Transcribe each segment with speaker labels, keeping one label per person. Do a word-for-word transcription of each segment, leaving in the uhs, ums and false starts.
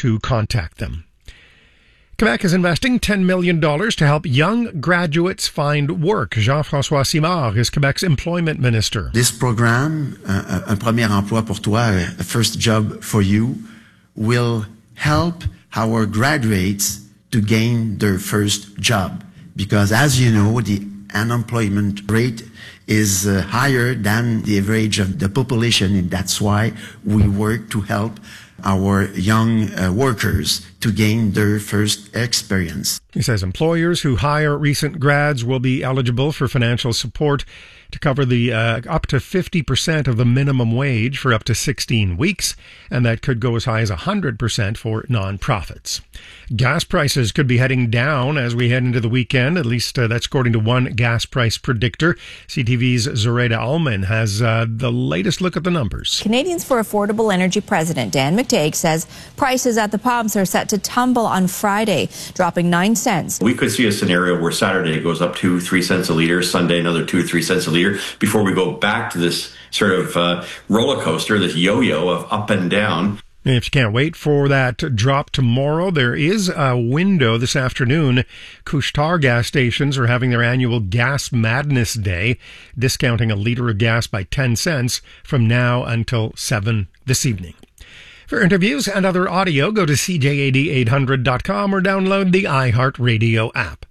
Speaker 1: to contact them. Quebec is investing ten million dollars to help young graduates find work. Jean-François Simard is Quebec's employment minister.
Speaker 2: This program, uh, Un Premier Emploi pour Toi, a first job for you, will help our graduates to gain their first job. Because as you know, the unemployment rate is uh, higher than the average of the population, and that's why we work to help our young uh, workers to gain their first experience.
Speaker 1: He says employers who hire recent grads will be eligible for financial support to cover the uh, up to fifty percent of the minimum wage for up to sixteen weeks, and that could go as high as one hundred percent for nonprofits. Gas prices could be heading down as we head into the weekend, at least uh, that's according to one gas price predictor. C T V's Zoraida Allman has uh, the latest look at the numbers.
Speaker 3: Canadians for Affordable Energy President Dan McTeague says prices at the pumps are set to tumble on Friday, dropping nine cents.
Speaker 4: We could see a scenario where Saturday goes up two, three cents a litre, Sunday another two, three cents a litre, before we go back to this sort of uh, roller coaster, this yo-yo of up and down.
Speaker 1: If you can't wait for that drop tomorrow, there is a window this afternoon. Couche-Tard gas stations are having their annual Gas Madness Day, discounting a litre of gas by ten cents from now until seven this evening. For interviews and other audio, go to C J A D eight hundred dot com or download the iHeartRadio app.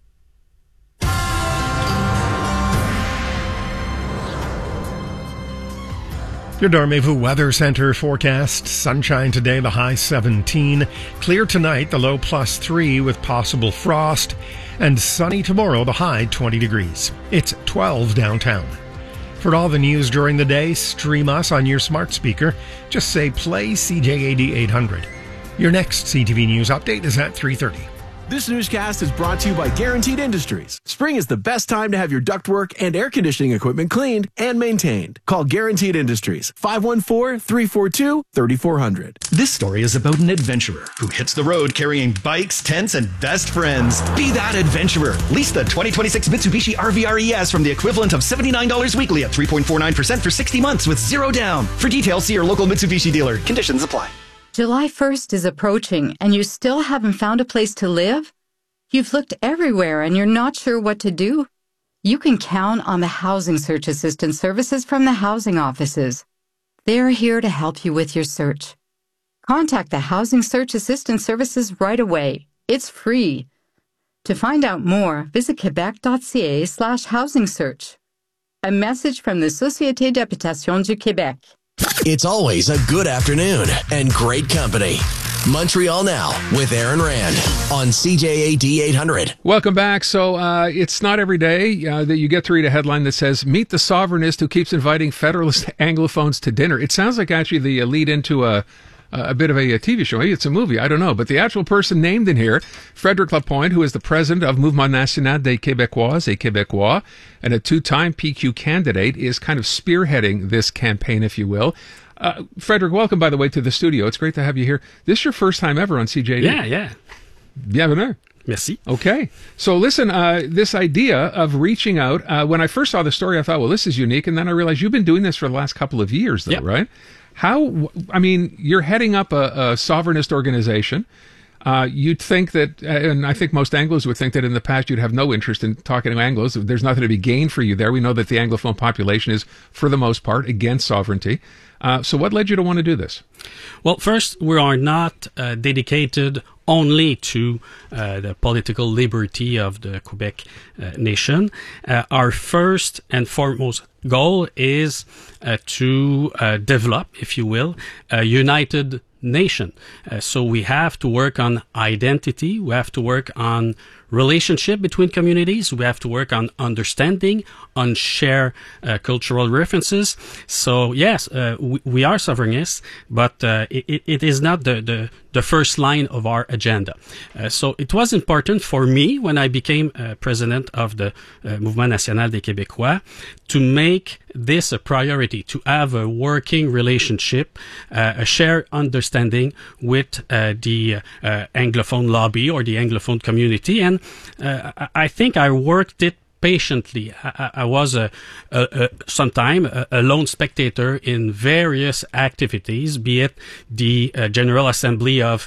Speaker 1: Your Dormevu Weather Center forecast. Sunshine today, the high seventeen. Clear tonight, the low plus three with possible frost. And sunny tomorrow, the high twenty degrees. It's twelve downtown. For all the news during the day, stream us on your smart speaker. Just say play C J A D eight hundred. Your next C T V News update is at three thirty.
Speaker 5: This newscast is brought to you by Guaranteed Industries. Spring is the best time to have your ductwork and air conditioning equipment cleaned and maintained. Call Guaranteed Industries, five one four, three four two, three four zero zero.
Speaker 6: This story is about an adventurer who hits the road carrying bikes, tents, and best friends. Be that adventurer. Lease the twenty twenty-six Mitsubishi R V R E S from the equivalent of seventy-nine dollars weekly at three point four nine percent for sixty months with zero down. For details, see your local Mitsubishi dealer. Conditions apply.
Speaker 7: July first is approaching and you still haven't found a place to live? You've looked everywhere and you're not sure what to do? You can count on the Housing Search Assistance services from the housing offices. They're here to help you with your search. Contact the Housing Search Assistance services right away. It's free. To find out more, visit quebec.ca slash housing search. A message from the Société d'Habitation du Québec.
Speaker 8: It's always a good afternoon and great company. Montreal Now with Aaron Rand on C J A D eight hundred.
Speaker 9: Welcome back. So uh, it's not every day uh, that you get to read a headline that says, meet the sovereignist who keeps inviting Federalist Anglophones to dinner. It sounds like actually the lead into a a bit of a, a T V show. Maybe it's a movie. I don't know. But the actual person named in here, Frédéric Lapointe, who is the president of Mouvement National des Québécoises et Québécois, and a two-time P Q candidate, is kind of spearheading this campaign, if you will. Uh, Frédéric, welcome, by the way, to the studio. It's great to have you here. This is your first time ever on C J A D.
Speaker 10: Yeah, yeah.
Speaker 9: Bienvenue.
Speaker 10: Merci.
Speaker 9: Okay. So listen, uh, this idea of reaching out, uh, when I first saw the story, I thought, well, this is unique. And then I realized you've been doing this for the last couple of years, though, yep. right? How, I mean, you're heading up a, a sovereignist organization. Uh, you'd think that, and I think most Anglos would think that in the past you'd have no interest in talking to Anglos. There's nothing to be gained for you there. We know that the Anglophone population is, for the most part, against sovereignty. Uh, so what led you to want to do this?
Speaker 10: Well, first, we are not uh, dedicated only to uh, the political liberty of the Quebec uh, nation. Uh, our first and foremost goal is uh, to uh, develop, if you will, a united nation. Uh, so we have to work on identity. We have to work on relationship between communities. We have to work on understanding, on share uh, cultural references. So yes, uh, we, we are sovereignists, but uh, it, it is not the, the, the first line of our agenda. Uh, so it was important for me when I became uh, president of the uh, Mouvement National des Québécois to make this a priority, to have a working relationship, uh, a shared understanding with uh, the uh, Anglophone lobby or the Anglophone community. And uh, I think I worked it patiently. I, I was a, a, a sometime a, a lone spectator in various activities, be it the uh, General Assembly of